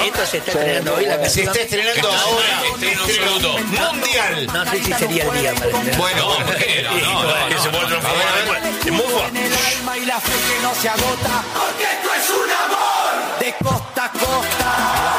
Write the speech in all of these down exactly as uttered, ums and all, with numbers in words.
Esto se está estrenando hoy, la canción. Se está estrenando ahora. Estreno absoluto. Mundial. No sé si sería el día para estrenar. Bueno, No, ¿por qué? No, no, no, Que se puede transformar después. En mufa. En el alma y la fe que no se agota, porque esto es un amor de costa a costa.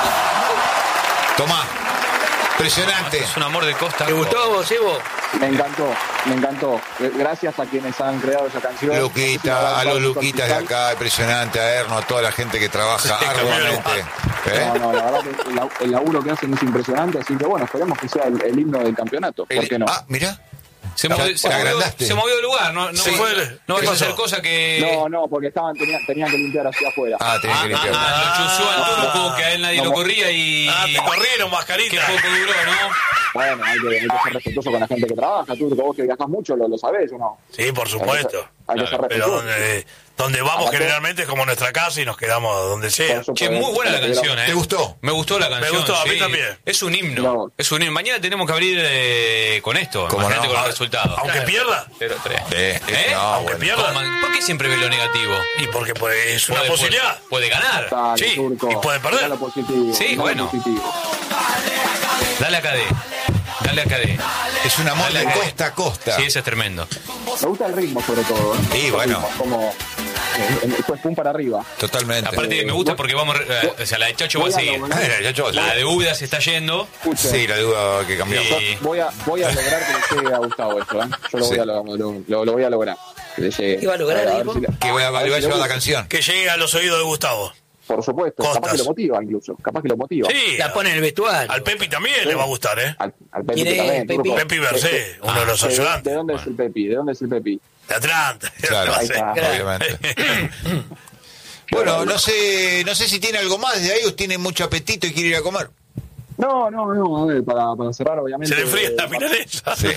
tomá. Impresionante. Es un amor de costa. ¿Te gustó a vos, Evo? Me encantó, me encantó. Gracias a quienes han creado esa canción. Luquita, a los Luquitas de acá, impresionante, a Erno, a toda la gente que trabaja arduamente. ¿Eh? No, no, la verdad que el, el laburo que hacen es impresionante, así que bueno, esperemos que sea el, el himno del campeonato. ¿Por qué no? Ah, mirá. Se, Ya, movió, se, te movió, agrandaste. se movió de lugar, no, no, Sí. fue, no ¿Qué vayas a pasó? hacer cosa que... No, no, porque estaban tenían, tenían que limpiar hacia afuera. Ah, tenés Ah, que limpiar. ah, ah, lo chuzó al turco, que a él nadie No, lo no. corría y... Ah, te corrieron, Qué mascarita. poco duró, ¿no? Bueno, hay que, hay que ser respetuoso con la gente que trabaja. Tú, vos que viajas mucho, lo, lo sabés, ¿o no? Sí, por supuesto. Hay que ser Pero respetuoso. donde, donde vamos Aparte- generalmente es como nuestra casa y nos quedamos donde sea. Por supuesto. Che, muy buena la canción, ¿eh? ¿Te gustó? Me gustó la canción. gustó, a mí sí. también. Es un Mirá himno. vos. Es un himno. Mañana tenemos que abrir eh, con esto. ¿Cómo Imagínate no? con los resultados. Aunque pierda. cero tres. Eh, ¿Eh? no, Aunque bueno. pierda. ¿Cómo? ¿Por qué siempre ve lo negativo? Y porque pues, es una Puede- posibilidad. Puede, puede ganar. Dale, Sí, Turco. y puede perder. Mirá lo positivo, Sí, mirá lo bueno. positivo. Dale a Cadé. Dale a Cadé. Es un amor Dale de a Cadé. costa a costa. Sí, ese es tremendo. Me gusta el ritmo sobre todo, ¿eh? Sí, El bueno. ritmo, como eh, pues pum para arriba. Totalmente. Aparte, me gusta porque vamos. eh, o sea, la de Chacho va a Voy a seguir. lograr- Mira, ya yo- La de Uda se está yendo. Escuche, Sí, la duda que cambió. Sí. voy a voy a lograr que le llegue a Gustavo esto, ¿eh? Yo lo, Sí. voy, a, lo, lo, lo- lo voy a lograr. Que le llegue. ¿Qué va a lograr, ver dijo? si le- Que voy a, le voy a ver si le llevar la gusta. canción. Que llegue a los oídos de Gustavo. Por supuesto, Costas. capaz que lo motiva incluso, capaz que lo motiva. Sí. La pone en el vestuario. Al Pepi también le va a gustar, ¿eh? Al, al Pepi ¿Quién es también, Pepi? Turco. Pepi Bercé, uno de los ¿De, de ayudantes. dónde es el Pepi? ¿De dónde es el Pepi? De Atlanta. Claro, Ahí está. obviamente. Bueno, no sé, no sé si tiene algo más de ahí o tiene mucho apetito y quiere ir a comer. No, no, no, a ver, para, para cerrar obviamente. Se le enfría eh, la milanesa. Sí.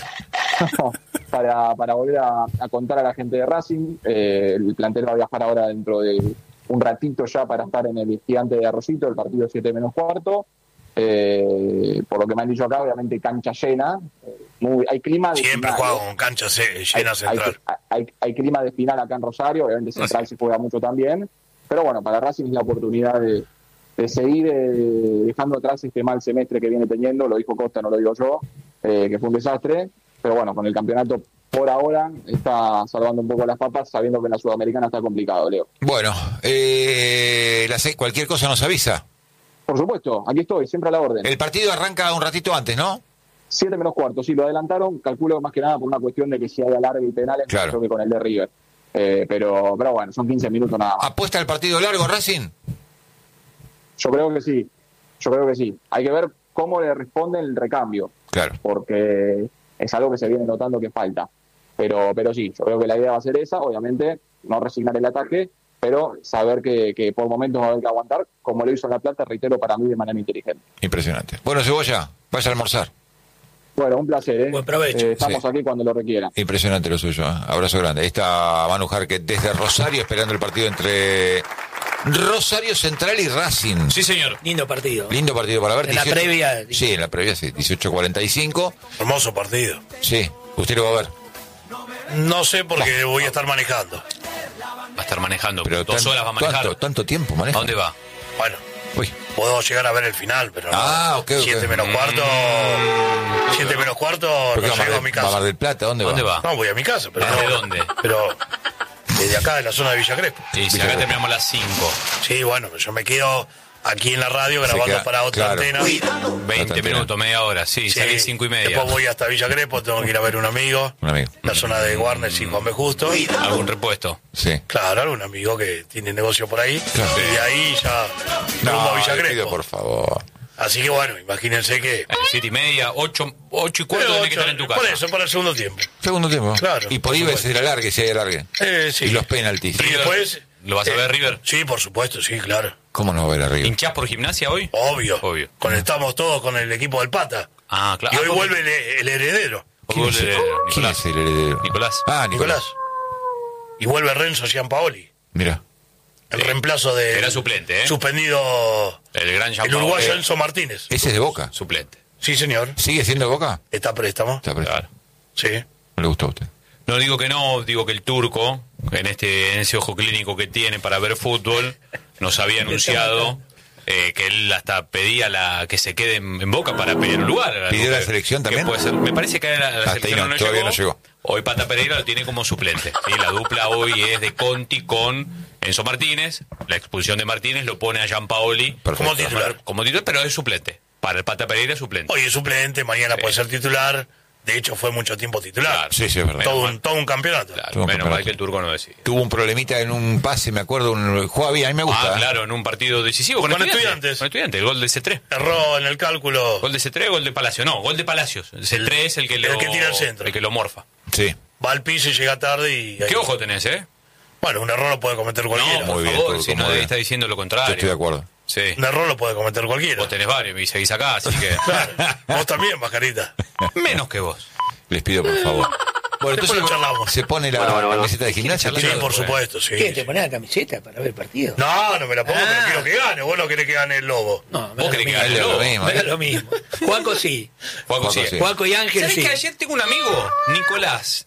para, para volver a, a contar a la gente de Racing, eh, el plantel va a viajar ahora dentro de un ratito ya para estar en el Gigante de Arrocito, el partido siete menos cuarto. Eh, por lo que me han dicho acá, obviamente cancha llena. Eh, muy, hay clima de Siempre final, juega ¿eh? con cancha se- hay, llena hay, central. hay, hay clima de final acá en Rosario, obviamente Central se juega mucho también, pero bueno, para Racing es la oportunidad de, de seguir eh, dejando atrás este mal semestre que viene teniendo, lo dijo Costa, no lo digo yo, eh, que fue un desastre, pero bueno, con el campeonato por ahora está salvando un poco las papas, sabiendo que en la Sudamericana está complicado, Leo. Bueno, eh, la se- cualquier cosa nos avisa. Por supuesto, aquí estoy, siempre a la orden. El partido arranca un ratito antes, ¿no? Siete menos cuarto, sí, lo adelantaron, calculo más que nada por una cuestión de que si hay alargue y penales, Claro. creo que con el de River. Eh, pero, pero bueno, son quince minutos nada más. ¿Apuesta el partido largo, Racing? Yo creo que sí, yo creo que sí. Hay que ver cómo le responde el recambio, Claro. porque es algo que se viene notando que falta. Pero, pero sí, yo creo que la idea va a ser esa, obviamente, no resignar el ataque, pero saber que, que por momentos va a haber que aguantar, como lo hizo en La Plata, reitero, para mí de manera inteligente. Impresionante. Bueno, Cebolla, vaya a almorzar. Bueno, un placer, ¿eh? Buen provecho. Eh, estamos Sí. aquí cuando lo requieran. Impresionante lo suyo, ¿eh? Abrazo grande. Ahí está Manu Jarque desde Rosario esperando el partido entre Rosario Central y Racing. Sí, señor. Lindo partido. Lindo partido para ver. En la previa. Sí, en la previa, sí. dieciocho cuarenta y cinco. Hermoso partido. Sí, usted lo va a ver. No sé porque voy a estar manejando. Va a estar manejando. Pero Dos tan- horas va a manejar. Tanto, tanto tiempo ¿A maneja. dónde va? Bueno, Uy, puedo llegar a ver el final, pero no. Ah, ok, ok. Siete menos cuarto. Siete menos cuarto, ¿por no qué va llego a Mar mi del- va a casa. Mar del Plata? ¿Dónde, ¿Dónde va? va? No, voy a mi casa, pero ¿Desde no. dónde? Pero desde acá, de la zona de Villa Crespo. Y si acá terminamos las cinco. Sí, bueno, yo me quedo aquí en la radio Se grabando queda- para otra claro. antena. veinte Otra minutos, media hora. Sí, Sí, salí cinco y media. Después voy hasta Villa Crespo, tengo que ir a ver un amigo. Un amigo. La zona de Warner y Juan B. Justo. ¿Algún repuesto? Sí. Claro, algún amigo que tiene negocio por ahí. Claro. Y de ahí ya rumbo a No, Villa le pido Crespo. por favor. Así que bueno, imagínense que... A las siete y media, ocho, ocho y cuarto Pero tenés que estar en tu casa. Por eso, para el segundo tiempo. Segundo tiempo. Claro, Y por por ahí va a supuesto. ser alargue, si hay alargue. Eh, sí. Y los penaltis. Y después... ¿Lo vas a ver, eh, River? Sí, por supuesto, sí, claro. ¿Cómo no va a ver arriba? ¿Hinchás por Gimnasia hoy? Obvio. Obvio. Conectamos todos con el equipo del Pata. Ah, claro. Y hoy Ah, porque- vuelve el, el heredero, porque ¿Quién vuelve es el- Nicolás. ¿Quién es el heredero? Nicolás. Ah, Nicolás. Nicolás. Y vuelve Renzo Giampaoli. Mira. El reemplazo de... Era suplente, ¿eh? Suspendido El gran el Giampaolo. uruguayo Eh, Enzo Martínez. Ese es de Boca. Suplente. Sí, señor. ¿Sigue siendo de Boca? Está a préstamo. Está presto. Claro. Sí. No le gustó a usted. No digo que no, digo que el turco, en este en ese ojo clínico que tiene para ver fútbol, nos había anunciado Eh, que él hasta pedía la que se quede en, en Boca para pedir un lugar. ¿Pidió la que- selección que también? puede ser. Me parece que la, la Hasta selección ahí no, no, todavía llegó. no llegó. Hoy Pata Pereira lo tiene como suplente. Y la dupla hoy es de Conti con Enzo Martínez. La expulsión de Martínez lo pone a Gianpaoli Perfecto. Como titular. como titular, pero es suplente. Para el Pata Pereira es suplente. Hoy es suplente, mañana Sí. puede ser titular. De hecho, fue mucho tiempo titular. Claro. Sí, sí, es verdad. Todo un, todo un campeonato. Claro, Tuvo un menos campeonato. mal que el turco no decide. Tuvo un problemita en un pase, me acuerdo, un, jugaba bien, a mí me gusta. Ah, ¿eh? claro, en un partido decisivo con, Con estudiantes. Estudiantes. Con estudiantes, el gol de C tres. Erró en el cálculo. Gol de C tres, gol de Palacio. No, gol de Palacios. El C tres es el que, el lo, que tira al centro. El que lo morfa. Sí. Va al piso y llega tarde y... ahí- ¿Qué ojo tenés, eh? Bueno, un error lo puede cometer cualquiera. No, muy por bien, favor, Turco, si muy no bien. está diciendo lo Yo contrario. estoy de acuerdo. Sí. Un error lo puede cometer cualquiera. Vos tenés varios y seguís acá, así que... Claro. Vos también, Mascarita. Menos que vos. Les pido por favor. Bueno, Después entonces lo charlamos. se pone la Bueno, bueno, bueno. camiseta de gimnasia. Sí, tiene- por supuesto, sí. ¿Qué? ¿Te pones la camiseta para ver el partido? No, no me la pongo, Ah. pero quiero que gane. Vos no querés que gane el Lobo. No, me Vos da querés lo que mismo. gane el lo Lobo. mismo, Me ¿eh? da lo mismo. Juaco sí. Juaco, Juaco, sí. sí. Juaco y Ángel ¿Sabés sí. que ayer tengo un amigo, Nicolás,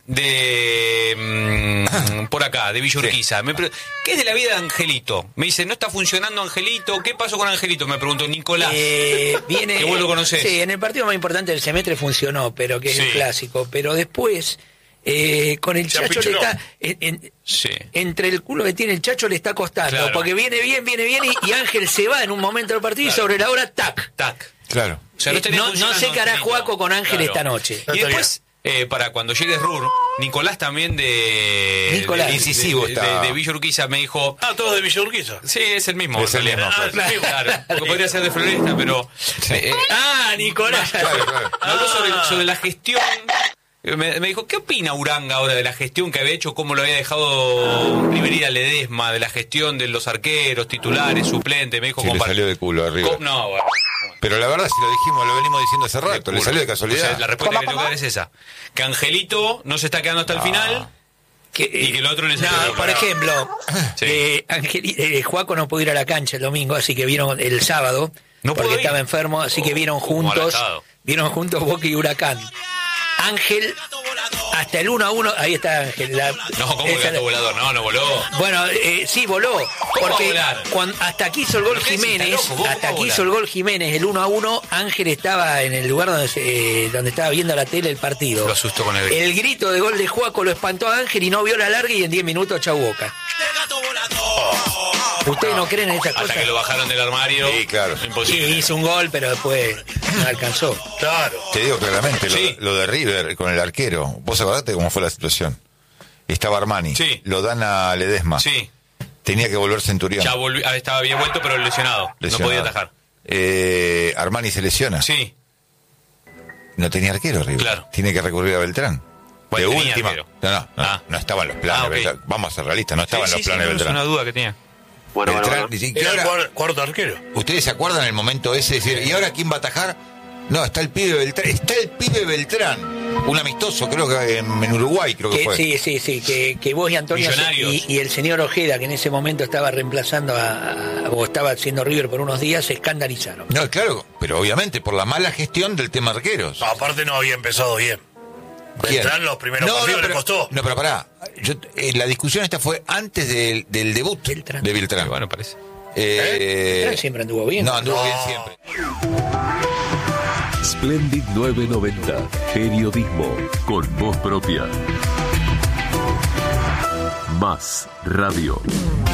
de mm, por acá, de Villa Urquiza? Me pre- ¿Qué es de la vida de Angelito? Me dice, ¿no está funcionando Angelito? ¿Qué pasó con Angelito? Me preguntó Nicolás. Eh, viene, Que vos lo conocés. Sí, en el partido más importante del semestre funcionó, pero que es Sí. el clásico. Pero después, eh, con el Se Chacho le apichonó. está... en- en- Sí. entre el culo que tiene el Chacho le está costando, Claro. porque viene bien, viene bien, y, y Ángel se va en un momento del partido Claro. y sobre la hora, tac. Tac. Claro. O sea, no, Eh, estaría no- no funcionando sé qué hará Angelito. Juaco con Ángel esta noche. No Y estaría. después, eh, para cuando llegue Rur, Nicolás también de... Nicolás. de- Incisivo de, está. de- de Villa Urquiza me dijo... Ah, todos de Villa Urquiza. Sí, es el mismo. Es en el realidad. mismo, Ah, claro. es el mismo, claro. Porque podría ser de Floresta, pero... eh, Ah, Nicolás. Claro, claro. Me habló sobre, sobre la gestión. Me, me dijo, ¿qué opina Uranga ahora de la gestión que había hecho? ¿Cómo lo había dejado Riverira Ledesma? De la gestión de los arqueros, titulares, suplentes. Me dijo, Sí, le compar- salió de culo arriba. Co- No, bueno. Pero la verdad, si lo dijimos, lo venimos diciendo hace rato, le culo. salió de O casualidad. sea, la respuesta que tengo que dar es esa. Que Angelito no se está quedando hasta el final. Que, eh, Y que el otro necesita- No, por ejemplo, Sí. eh, Angeli- eh, Juaco no pudo ir a la cancha el domingo, así que vieron el sábado, No pudo porque ir. estaba enfermo, así que vieron como juntos, alatado. vieron juntos Boca y Huracán. Ángel, hasta el uno a uno, ahí está Ángel. la- No, ¿cómo el esa- gato volador? No, no voló. Bueno, eh, sí, voló. va a Porque volar? cuando, hasta aquí hizo el gol ¿Pero qué decís? Jiménez, ¿Estás loco? ¿Cómo hasta va a aquí volar? hizo el gol Jiménez, el uno a uno, Ángel estaba en el lugar donde, se- eh, donde estaba viendo la tele el partido. Lo asustó con el grito. El grito de gol de Juaco lo espantó a Ángel y no vio la larga y en diez minutos chau Boca. ¿Ustedes no creen en esas Hasta cosas? que lo bajaron del armario. Sí, claro. Sí, Imposible. hizo un gol, pero después no alcanzó. Claro. Te digo claramente, lo, Sí. lo de River con el arquero. ¿Vos acordaste cómo fue la situación? Estaba Armani, Sí. lo dan a Ledesma. Sí, Tenía que volver Centurión. ya volví, ah, estaba bien vuelto, pero lesionado. Lesionado. No podía atajar. Eh, Armani se lesiona. Sí, No tenía arquero River. Claro. Tiene que recurrir a Beltrán. Bueno, de tenía última. arquero. No, no, no, Ah. no estaban los planes. Ah, ok. Beltrán. Vamos a ser realistas, no estaban sí, los sí, planes sí, de es Beltrán. una duda que tenía. Bueno, bueno, Beltrán, bueno. dice, ¿qué Era el ahora- cuar- cuarto arquero. ¿Ustedes se acuerdan el momento ese? De decir, ¿y ahora quién va a atajar? No, está el pibe Beltrán. Está el pibe Beltrán. Un amistoso, creo que en, en Uruguay, creo que, Que, fue. sí, sí, sí, que, que vos y Antonio Millonarios. y, y el señor Ojeda, que en ese momento estaba reemplazando a, a- o estaba haciendo River por unos días, se escandalizaron. No, claro, pero obviamente por la mala gestión del tema arqueros. No, aparte no había empezado bien. ¿Quién? Beltrán los primeros No, partidos no, le pero- costó. No, pero pará. Yo, eh, la discusión esta fue antes del, del debut Beltrán. de Beltrán. Bueno, parece. Eh, Beltrán siempre anduvo bien. No, anduvo No. bien siempre. Splendid novecientos noventa. Periodismo con voz propia. Más Radio.